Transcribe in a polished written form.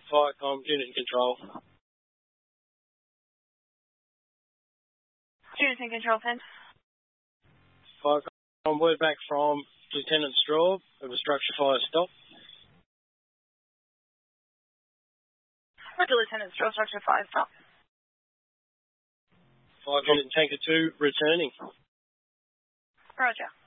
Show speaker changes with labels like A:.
A: Firecom, unit in control.
B: Unit in control, Pen.
A: Firecom, word back from Lieutenant Straub of a structure fire stop.
B: Roger, Lieutenant Straub, structure fire stop.
A: 5 unit Tanker 2 returning.
B: Roger.